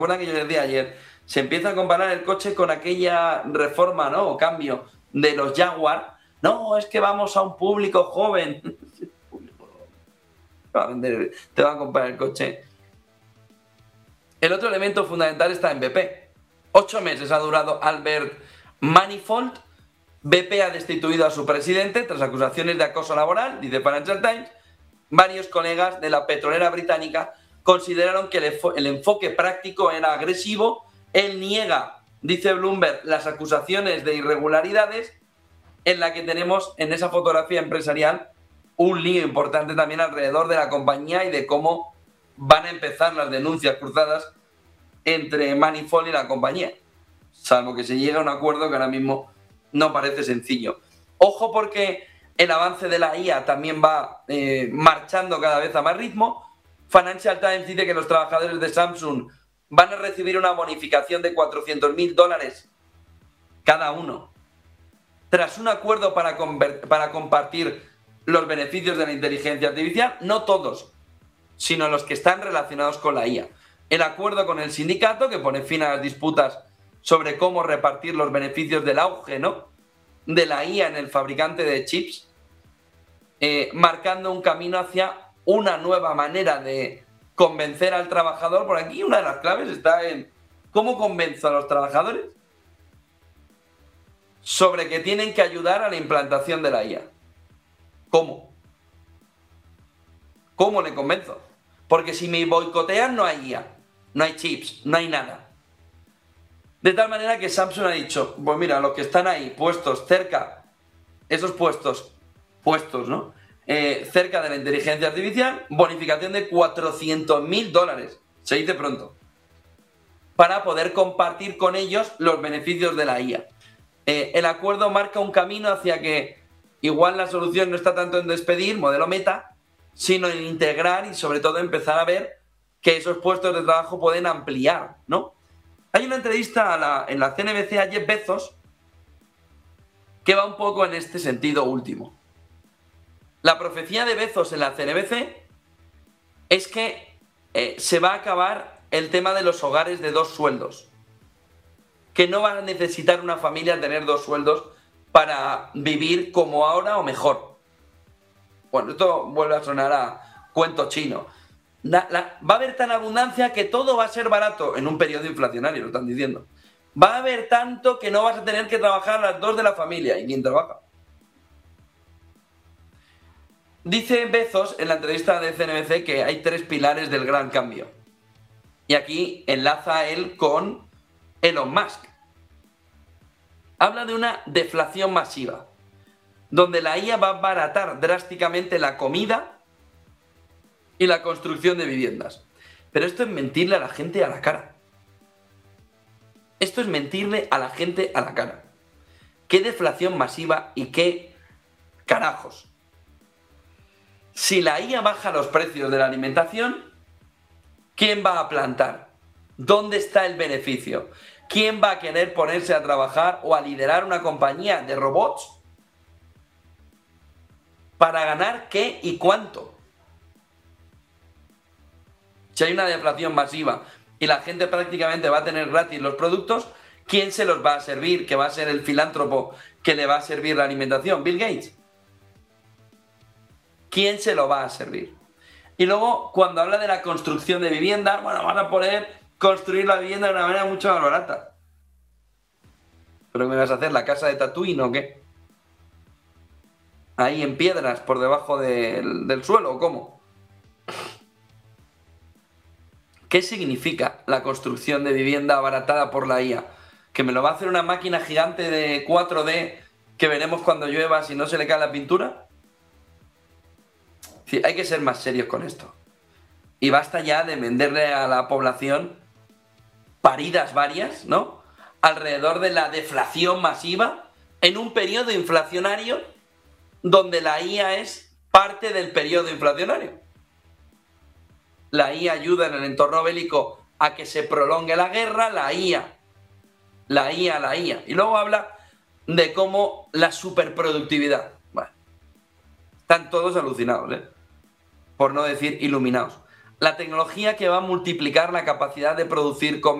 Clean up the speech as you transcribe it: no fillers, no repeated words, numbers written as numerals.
recuerdan que yo les decía ayer, se empieza a comparar el coche con aquella reforma, ¿no? O cambio de los Jaguar. No, es que vamos a un público joven. Te van a comprar el coche. El otro elemento fundamental está en BP. 8 meses ha durado Albert Manifold. BP ha destituido a su presidente tras acusaciones de acoso laboral, dice Financial Times. Varios colegas de la petrolera británica consideraron que el enfoque práctico era agresivo. Él niega, dice Bloomberg, las acusaciones de irregularidades, en la que tenemos en esa fotografía empresarial un lío importante también alrededor de la compañía y de cómo van a empezar las denuncias cruzadas entre Manifold y la compañía, salvo que se llegue a un acuerdo que ahora mismo no parece sencillo. Ojo, porque el avance de la IA también va marchando cada vez a más ritmo. Financial Times dice que los trabajadores de Samsung van a recibir una bonificación de $400.000 cada uno, tras un acuerdo para compartir los beneficios de la inteligencia artificial. No todos, sino los que están relacionados con la IA. El acuerdo con el sindicato, que pone fin a las disputas sobre cómo repartir los beneficios del auge, ¿no?, de la IA en el fabricante de chips, marcando un camino hacia una nueva manera de convencer al trabajador. Por aquí una de las claves está en cómo convenzo a los trabajadores sobre que tienen que ayudar a la implantación de la IA. ¿Cómo? ¿Cómo le convenzo? Porque si me boicotean no hay IA, no hay chips, no hay nada. De tal manera que Samsung ha dicho, pues mira, los que están ahí puestos cerca, esos puestos, ¿no?, cerca de la inteligencia artificial, bonificación de $400.000, se dice pronto, para poder compartir con ellos los beneficios de la IA. El acuerdo marca un camino hacia que igual la solución no está tanto en despedir, modelo Meta, sino en integrar y sobre todo empezar a ver que esos puestos de trabajo pueden ampliar, ¿no? Hay una entrevista en la CNBC a Jeff Bezos que va un poco en este sentido último. La profecía de Bezos en la CNBC es que se va a acabar el tema de los hogares de 2 sueldos. Que no va a necesitar una familia tener 2 sueldos para vivir como ahora o mejor. Bueno, esto vuelve a sonar a cuento chino. Va a haber tan abundancia que todo va a ser barato en un periodo inflacionario, lo están diciendo. Va a haber tanto que no vas a tener que trabajar las 2 de la familia. ¿Y quién trabaja? Dice Bezos en la entrevista de CNBC que hay 3 pilares del gran cambio. Y aquí enlaza él con Elon Musk. Habla de una deflación masiva, donde la IA va a abaratar drásticamente la comida y la construcción de viviendas. Pero esto es mentirle a la gente a la cara. Esto es mentirle a la gente a la cara. ¿Qué deflación masiva y qué carajos? Si la IA baja los precios de la alimentación, ¿quién va a plantar? ¿Dónde está el beneficio? ¿Quién va a querer ponerse a trabajar o a liderar una compañía de robots? ¿Para ganar qué y cuánto? Si hay una deflación masiva y la gente prácticamente va a tener gratis los productos, ¿quién se los va a servir? ¿Que va a ser el filántropo que le va a servir la alimentación? ¿Bill Gates? ¿Quién se lo va a servir? Y luego, cuando habla de la construcción de vivienda, bueno, van a poder construir la vivienda de una manera mucho más barata. ¿Pero qué me vas a hacer? ¿La casa de Tatooine o qué? Ahí en piedras, por debajo del suelo, ¿o cómo? ¿Qué significa la construcción de vivienda abaratada por la IA? ¿Que me lo va a hacer una máquina gigante de 4D que veremos cuando llueva si no se le cae la pintura? Sí, hay que ser más serios con esto. Y basta ya de venderle a la población paridas varias, ¿no?, alrededor de la deflación masiva en un periodo inflacionario donde la IA es parte del periodo inflacionario. La IA ayuda en el entorno bélico a que se prolongue la guerra, la IA. Y luego habla de cómo la superproductividad. Bueno, están todos alucinados, por no decir iluminados. la tecnología que va a multiplicar la capacidad de producir